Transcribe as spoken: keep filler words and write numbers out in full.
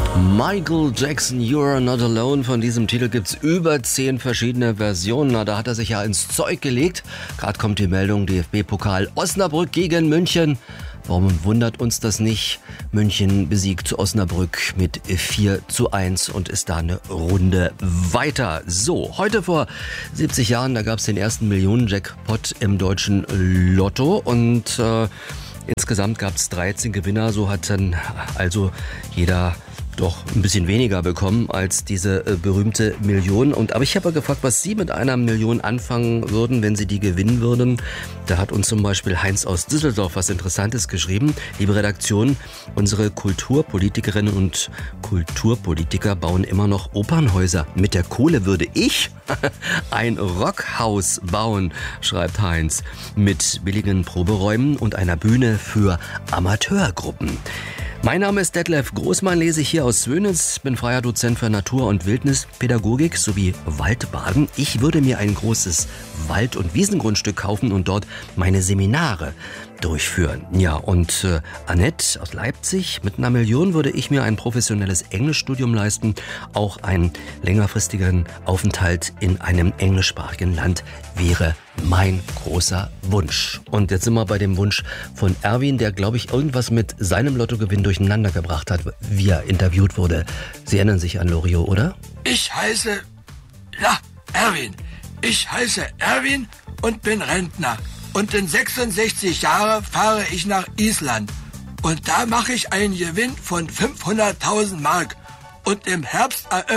Michael Jackson, You're Not Alone. Von diesem Titel gibt's über zehn verschiedene Versionen. Na, da hat er sich ja ins Zeug gelegt. Gerade kommt die Meldung, D F B-Pokal Osnabrück gegen München. Warum wundert uns das nicht? München besiegt Osnabrück mit vier zu eins und ist da eine Runde weiter. So, heute vor siebzig Jahren, da gab's den ersten Millionen-Jackpot im deutschen Lotto und äh, insgesamt gab's dreizehn Gewinner. So hat dann also jeder doch ein bisschen weniger bekommen als diese äh, berühmte Million. Und aber ich habe gefragt, was Sie mit einer Million anfangen würden, wenn Sie die gewinnen würden. Da hat uns zum Beispiel Heinz aus Düsseldorf was Interessantes geschrieben. Liebe Redaktion, unsere Kulturpolitikerinnen und Kulturpolitiker bauen immer noch Opernhäuser. Mit der Kohle würde ich ein Rockhaus bauen, schreibt Heinz, mit billigen Proberäumen und einer Bühne für Amateurgruppen. Mein Name ist Detlef Großmann, lese ich hier aus Zwönitz, bin freier Dozent für Natur- und Wildnispädagogik sowie Waldbaden. Ich würde mir ein großes Wald- und Wiesengrundstück kaufen und dort meine Seminare durchführen. Ja, und äh, Annette aus Leipzig, mit einer Million würde ich mir ein professionelles Englischstudium leisten, auch einen längerfristigen Aufenthalt in einem englischsprachigen Land wäre mein großer Wunsch. Und jetzt sind wir bei dem Wunsch von Erwin, der, glaube ich, irgendwas mit seinem Lottogewinn durcheinander gebracht hat, wie er interviewt wurde. Sie erinnern sich an Loriot, oder? Ich heiße, ja, Erwin. Ich heiße Erwin und bin Rentner. Und in sechsundsechzig Jahren fahre ich nach Island. Und da mache ich einen Gewinn von fünfhunderttausend Mark. Und im Herbst eröffne